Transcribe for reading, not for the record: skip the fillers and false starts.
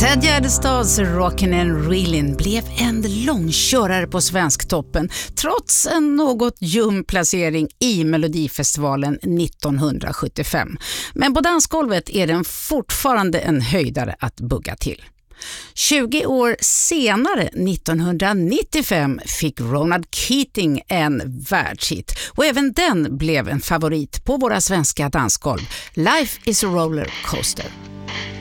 Ted Gärdestads Rockin' and Reelin' blev en långkörare på Svensktoppen trots en något ljum placering i Melodifestivalen 1975. Men på dansgolvet är den fortfarande en höjdare att bugga till. 20 år senare, 1995, fick Ronan Keating en världshit och även den blev en favorit på våra svenska dansgolv. Life is a roller coaster.